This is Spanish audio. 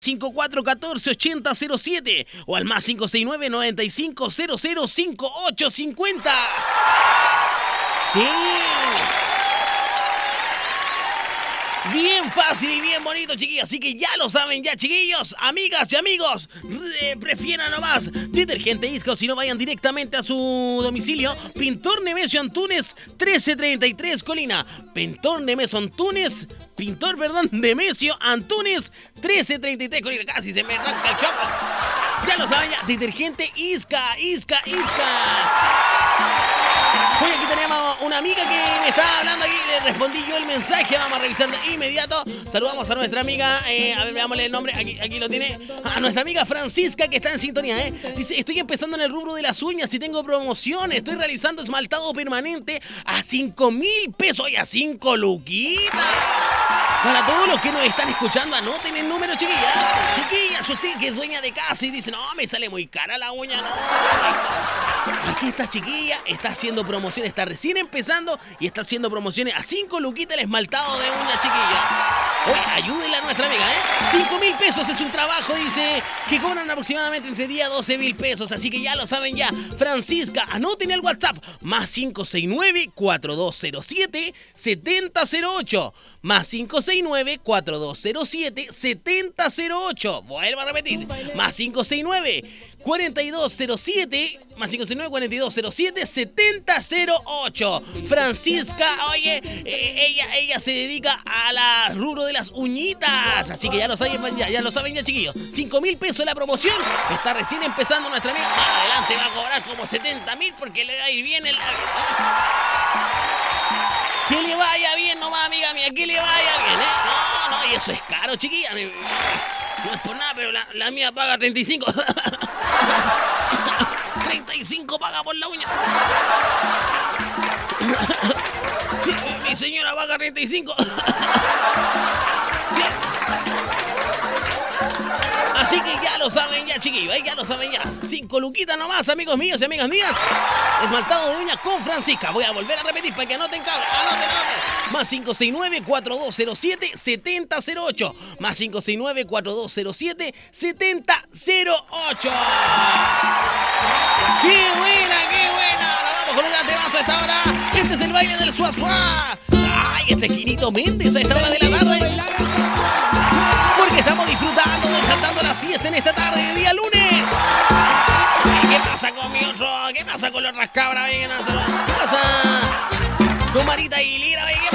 5414-8007 o al más 569-95005850. Sí. Bien fácil y bien bonito, chiquillos. Así que ya lo saben ya, chiquillos, amigas y amigos. Prefieran nomás detergente Isca, o si no, vayan directamente a su domicilio. Pintor Nemesio Antunes 1333 Colina. Pintor Nemesio Antunes 1333 Colina. Casi se me arranca el choco. Ya lo saben ya, detergente Isca. Hoy aquí tenemos una amiga que me estaba hablando aquí, le respondí yo el mensaje, vamos a revisar de inmediato. Saludamos a nuestra amiga, a ver, veámosle el nombre, aquí lo tiene, a nuestra amiga Francisca, que está en sintonía, Dice, estoy empezando en el rubro de las uñas y tengo promociones, estoy realizando esmaltado permanente a 5,000 pesos y a 5 luquitas. Para todos los que nos están escuchando, anoten el número, chiquillas. Chiquillas, usted que es dueña de casa y dice, no, me sale muy cara la uña, no. Aquí esta chiquilla está haciendo promociones, está recién empezando y está haciendo promociones a 5 luquitas el esmaltado de uña, chiquilla. Oye, ayúdenla a nuestra amiga, 5,000 pesos es un trabajo, dice, que cobran aproximadamente entre 10 a 12,000 pesos. Así que ya lo saben ya. Francisca, anoten el WhatsApp, más 569-4207-7008. Más 569-4207-7008. Vuelvo a repetir. Más 569-4207-7008. Francisca, oye, ella se dedica a la rubro de las uñitas. Así que ya lo saben ya, chiquillos. 5,000 pesos la promoción. Está recién empezando nuestra amiga. Más adelante va a cobrar como 70,000 porque le va a ir bien el... Que le vaya bien nomás, amiga mía, que le vaya bien, No, y eso es caro, chiquilla. No es por nada, pero la mía paga 35. 35 paga por la uña. Sí, mi señora paga 35. Sí. Así que ya lo saben ya, chiquillos, ya lo saben ya. 5 luquitas nomás, amigos míos y amigas mías. Esmaltado de uñas con Francisca. Voy a volver a repetir para que anoten, cabrón. Anoten. Más 569-4207-7008. Más 569-4207-7008. ¡Qué buena! Ahora vamos con un gran temazo a esta hora. Este es el baile del suazua. ¡Ay, este es Quinito Méndez a esta hora de la tarde! Porque estamos disfrutando de Saltando la Siesta en esta tarde de día lunes. ¿Qué pasa con mi otro? ¿Qué pasa con los rascabras? ¿Qué pasa con Marita y Lira?